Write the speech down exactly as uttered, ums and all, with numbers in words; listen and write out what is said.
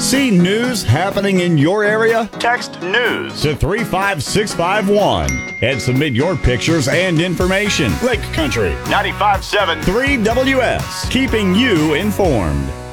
See news happening in your area? Text news To three five six five one and submit your pictures and information. Lake Country ninety-five point seven. three W S, keeping you informed.